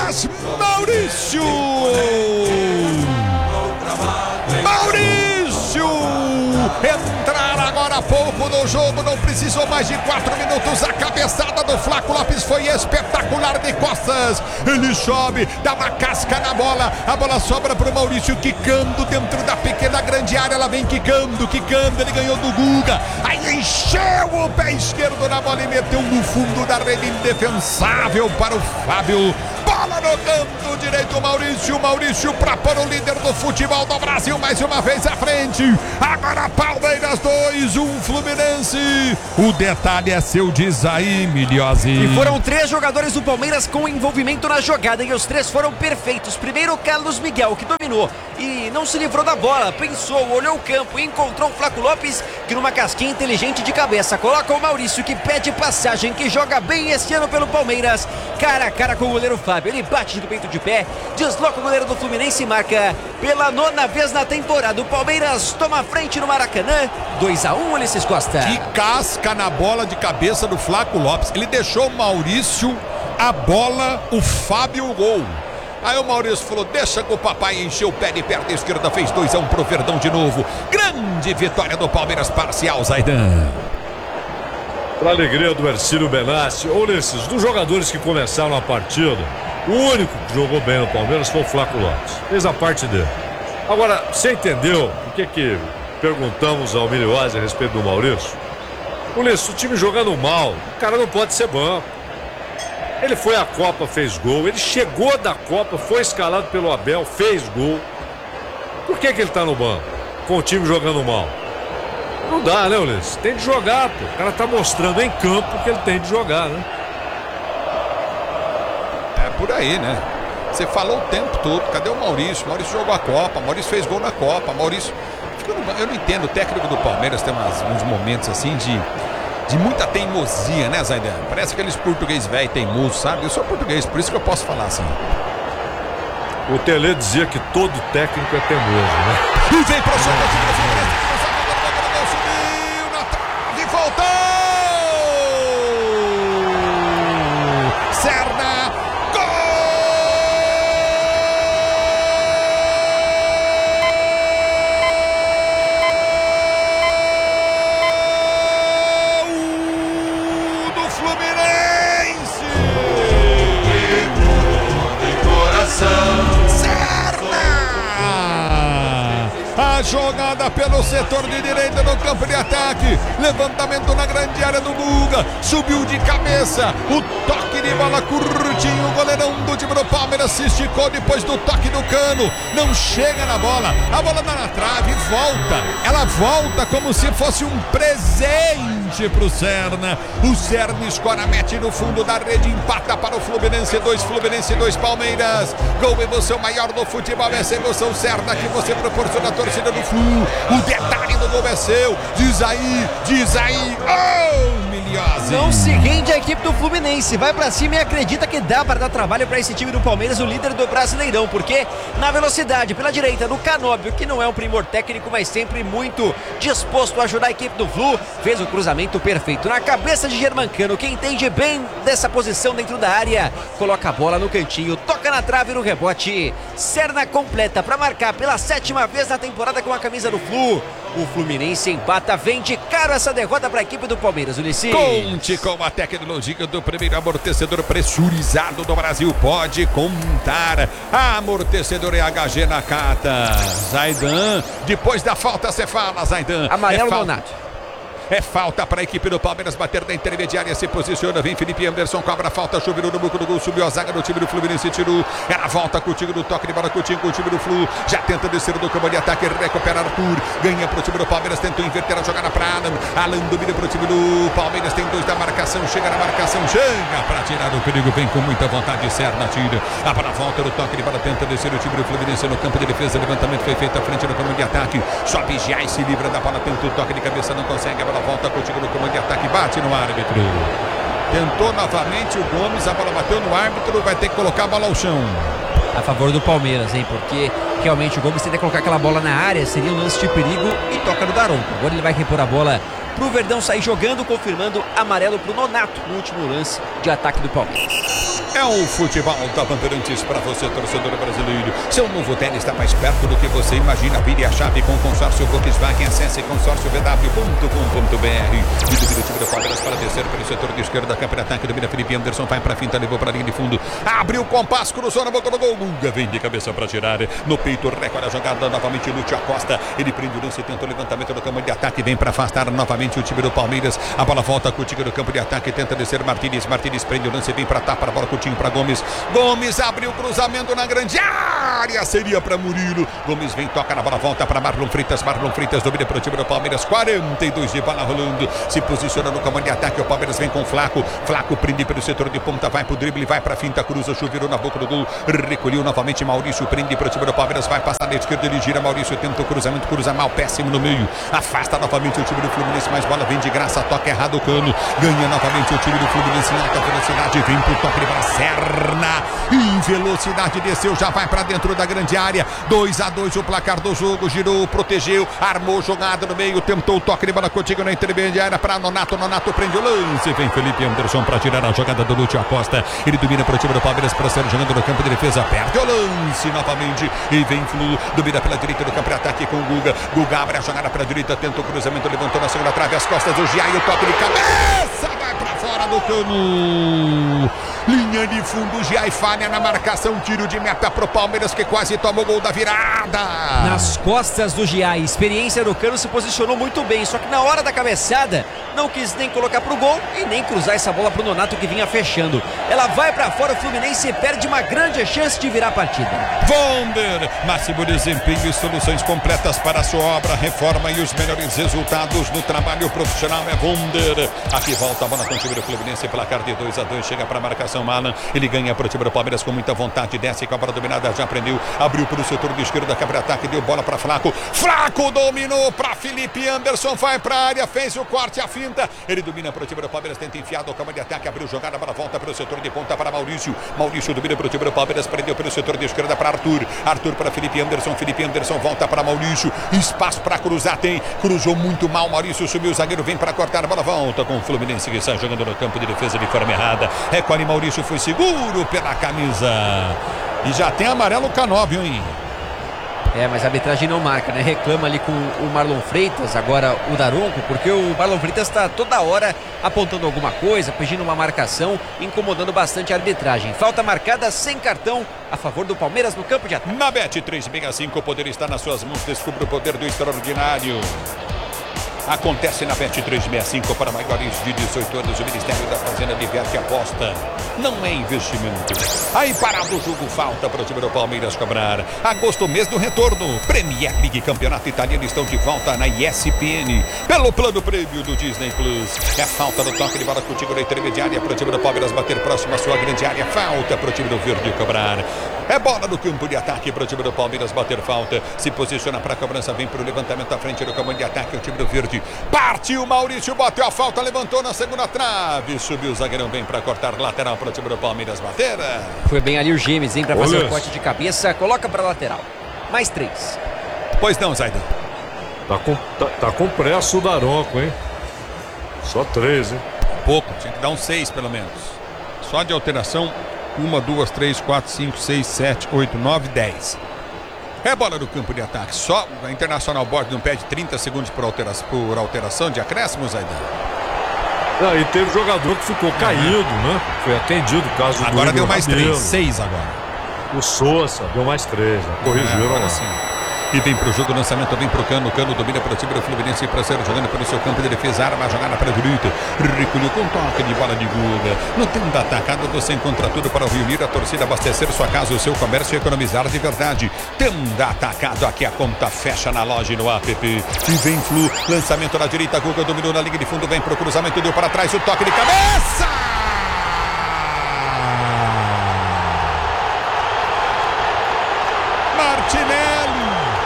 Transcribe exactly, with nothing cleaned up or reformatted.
Palmeiras, Maurício! Maurício! Entrar agora há pouco no jogo, não precisou mais de quatro minutos. A cabeçada do Flaco Lopes foi espetacular de costas. Ele sobe, dá uma casca na bola. A bola sobra para o Maurício, quicando dentro da pequena grande área. Ela vem quicando, quicando. Ele ganhou do Guga. Aí encheu o pé esquerdo na bola e meteu no fundo da rede, indefensável para o Fábio. Bola no canto direito, Maurício. Maurício para pôr o líder do futebol do Brasil mais uma vez à frente. Agora Palmeiras dois, um Fluminense. O detalhe é seu, diz aí, Milhose. E foram três jogadores do Palmeiras com envolvimento na jogada e os três foram perfeitos. Primeiro o Carlos Miguel, que dominou e não se livrou da bola. Pensou, olhou o campo e encontrou o Flaco Lopes, que numa casquinha inteligente de cabeça coloca o Maurício, que pede passagem, que joga bem esse ano pelo Palmeiras. Cara a cara com o goleiro Fábio. Ele bate do peito de pé, desloca o goleiro do Fluminense e marca pela nona vez na temporada. O Palmeiras toma a frente no Maracanã. dois a um, Ulisses Costa. Que casca na bola de cabeça do Flaco Lopes. Ele deixou o Maurício, a bola, o Fábio, o gol. Aí o Maurício falou, deixa que o papai encheu o pé de perna esquerda, fez dois a um pro Verdão de novo. Grande vitória do Palmeiras, parcial, Zaidan. Para alegria do Hercílio Benassi, Ulisses, dos jogadores que começaram a partida, o único que jogou bem no Palmeiras foi o Flaco Lopes. Fez a parte dele. Agora, você entendeu o que que perguntamos ao Milhose a respeito do Maurício? Ulisses, o time jogando mal, o cara não pode ser banco. Ele foi à Copa, fez gol. Ele chegou da Copa, foi escalado pelo Abel, fez gol. Por que que ele tá no banco com o time jogando mal? Não dá, né, Ulisses? Tem de jogar, pô. O cara tá mostrando em campo que ele tem de jogar, né? É por aí, né? Você falou o tempo todo, cadê o Maurício? Maurício jogou a Copa, Maurício fez gol na Copa, Maurício... Eu não entendo, o técnico do Palmeiras tem umas, uns momentos assim de, de muita teimosia, né, Zaidan? Parece aqueles português velho teimoso, sabe? Eu sou português, por isso que eu posso falar assim. O Tele dizia que todo técnico é teimoso, né? E vem pro seu subiu na trave, voltou! Serna, gol! Do Fluminense! De coração! A jogada pelo setor de direita no campo de ataque. Levantamento na grande área do Guga. Subiu de cabeça. O toque de bola curtinho. O goleirão do time do Palmeiras se esticou depois do toque do Cano. Não chega na bola. A bola dá na trave e volta. Ela volta como se fosse um presente pro Serna. O Serna escora, mete no fundo da rede. Empata para o Fluminense dois. Fluminense dois, Palmeiras. Gol, emoção maior do futebol. Essa emoção Serna que você proporciona a torcida do Flu. O detalhe do gol é seu. Diz aí, diz aí. Oh, Milhose. Não se rende a equipe do Fluminense. Vai pra cima e acredita que dá para dar trabalho para esse time do Palmeiras, o líder do Brasileirão. Porque na velocidade, pela direita, do Canóbio, que não é um primor técnico, mas sempre muito disposto a ajudar a equipe do Flu, fez o cruzamento perfeito na cabeça de Germancano, que entende bem dessa posição dentro da área. Coloca a bola no cantinho, toca na trave no rebote. Serna completa para marcar pela sétima vez na temporada com a camisa do Flu. O Fluminense empata, vende caro essa derrota para a equipe do Palmeiras, Ulisses. Conte com a tecnologia do primeiro amortecedor pressurizado do Brasil. Pode contar. Amortecedor E H G na Cata. Zaidan, depois da falta você fala, Zaidan. Amarelo, é falta. Donato. É falta para a equipe do Palmeiras bater da intermediária, se posiciona, vem Felipe Anderson, cobra a falta, choveu no buco do gol, subiu a zaga do time do Fluminense, tirou, ela volta com o time do toque de bola, com o time, com o time do Flu, já tenta descer do campo de ataque, recupera Arthur, ganha pro time do Palmeiras, tentou inverter a jogada para Alan, Alan domina pro time do Palmeiras, tem dois da marcação, chega na marcação, chega para tirar o perigo, vem com muita vontade, Serna tira, a bola volta do toque de bola, tenta descer o time do Fluminense no campo de defesa, levantamento foi feito à frente do campo de ataque, sobe já e se livra da bola, tenta o toque de cabeça, não consegue, a bola volta contigo no comando de ataque, bate no árbitro. Tentou novamente o Gomes, a bola bateu no árbitro, vai ter que colocar a bola ao chão. A favor do Palmeiras, hein? Porque realmente o Gomes tenta colocar aquela bola na área, seria um lance de perigo e toca no Daronco. Agora ele vai repor a bola pro Verdão sair jogando, confirmando amarelo pro Nonato no último lance de ataque do Palmeiras. É o futebol da Bandeirantes para você, torcedor brasileiro. Seu novo tênis está mais perto do que você imagina. Vire a chave com o consórcio Volkswagen. Acesse consórcio v w ponto com ponto b r. E do time do Palmeiras para descer pelo setor de esquerda. Campo de ataque, domina Felipe Anderson. Vai para a finta, levou para a linha de fundo. Abriu o compasso, cruzou na boca do gol. Guga vem de cabeça para tirar. No peito, recolhe a jogada. Novamente, Lúcio Acosta. Ele prende o lance, tenta o levantamento do campo de ataque. Vem para afastar novamente o time do Palmeiras. A bola volta com o time do campo de ataque. Tenta descer Martínez. Martínez prende o lance, vem para tapa. A bola com para Gomes, Gomes abriu o cruzamento na grande área, seria para Murilo, Gomes vem, toca na bola, volta para Marlon Freitas, Marlon Freitas domina para o time do Palmeiras, quarenta e dois de bola rolando, se posiciona no comando de ataque, o Palmeiras vem com Flaco, Flaco prende pelo setor de ponta, vai pro drible, vai para finta, cruza, chuveirou na boca do gol, recolheu novamente Maurício, prende para o time do Palmeiras, vai passar na esquerda, ele gira, Maurício tenta o cruzamento, cruza mal, péssimo no meio, afasta novamente o time do Fluminense, mais bola vem de graça, toca errado o Cano, ganha novamente o time do Fluminense em alta velocidade, vem pro toque de bola, Serna, em velocidade desceu, já vai para dentro da grande área, dois a dois o placar do jogo, girou, protegeu, armou jogada no meio, tentou o toque de bola contigo na intermediária para Nonato, Nonato prende o lance, vem Felipe Anderson para tirar a jogada do Lúcio Acosta, ele domina para o time do Palmeiras, para ser jogando no campo de defesa, perde o lance novamente, e vem Flu, domina pela direita do campo de ataque com o Guga, Guga abre a jogada para a direita, tenta o cruzamento, levantou na segunda trave, as costas do Gia e o toque de cabeça, vai para fora do Cano, linha de fundo, Gia e falha na marcação, tiro de meta pro Palmeiras que quase tomou o gol da virada. Nas costas do Gia, experiência do Cano, se posicionou muito bem, só que na hora da cabeçada não quis nem colocar pro gol e nem cruzar essa bola pro Nonato que vinha fechando. Ela vai pra fora, o Fluminense perde uma grande chance de virar a partida. Vonder, máximo desempenho e soluções completas para a sua obra, reforma e os melhores resultados no trabalho profissional é Vonder. Aqui volta a bola com o time do Fluminense, placar de dois a dois, chega para a marcação Alan, ele ganha para o time do Palmeiras com muita vontade, desce com a bola dominada, já prendeu, abriu para o setor de esquerda, quebra ataque, deu bola para Flaco, Flaco dominou para Felipe Anderson, vai para a área, fez o corte, a finta, ele domina para o time do Palmeiras, tenta enfiado ao campo de ataque, abriu jogada, a bola volta para o setor de ponta para Maurício, Maurício domina para o time do Palmeiras, prendeu pelo setor de esquerda para Arthur, Arthur para Felipe Anderson, Felipe Anderson volta para Maurício, espaço para cruzar, tem, cruzou muito mal, Maurício subiu, o zagueiro vem para cortar, a bola volta com o Fluminense que está jogando no campo de defesa de forma errada, recolhe Maurício, foi seguro pela camisa, e já tem amarelo Canóbio, hein? É, mas a arbitragem não marca, né? Reclama ali com o Marlon Freitas, agora o Daronco, porque o Marlon Freitas está toda hora apontando alguma coisa, pedindo uma marcação, incomodando bastante a arbitragem. Falta marcada sem cartão a favor do Palmeiras no campo de ataque. Na Bet trezentos e sessenta e cinco, o poder está nas suas mãos, descubra o poder do extraordinário. Acontece na Bet trezentos e sessenta e cinco para maiores de dezoito anos. O Ministério da Fazenda diverte a aposta. Não é investimento. Aí parado o jogo, falta para o time do Palmeiras cobrar. Agosto, mês do retorno. Premier League, Campeonato Italiano estão de volta na E S P N. Pelo plano prêmio do Disney Plus. É falta no toque de bola contigo na intermediária para o time do Palmeiras bater próximo à sua grande área. Falta para o time do Verde cobrar. É bola no campo de ataque para o time do Palmeiras bater falta. Se posiciona para a cobrança, vem para o levantamento à frente do campo de ataque. O time do Verde partiu, Maurício bateu a falta, levantou na segunda trave, subiu o zagueirão bem para cortar lateral para o time do Palmeiras bater. Foi bem ali o Gêmeos, hein, para fazer o corte de cabeça, coloca para lateral. Mais três. Pois não, Zaidan. Tá com, tá, tá com pressa o Daronco, hein? Só três, hein? Pouco, tinha que dar um seis pelo menos. Só de alteração, uma, duas, três, quatro, cinco, seis, sete, oito, nove, dez. É bola no campo de ataque. Só a Internacional Board não pede trinta segundos por alteração, por alteração de acréscimos, Aidan. Ah, e teve jogador que ficou caído, né? Foi atendido o caso do Agora deu mais Rabelo. três, seis agora. O Sousa deu mais três, né? Corrigiram é, assim. E vem pro jogo, lançamento vem pro Cano, Cano domina para o time do Fluminense para ser jogando pelo seu campo de defesa, arma a jogada para a direita, recolheu com toque de bola de Guga. No tempo da atacada você encontra tudo para reunir a torcida, abastecer sua casa, o seu comércio e economizar de verdade. Tenda atacado, aqui a conta fecha na loja e no app. E vem Flu, lançamento na direita, Guga dominou na linha de fundo, vem pro cruzamento, deu para trás, o toque de cabeça!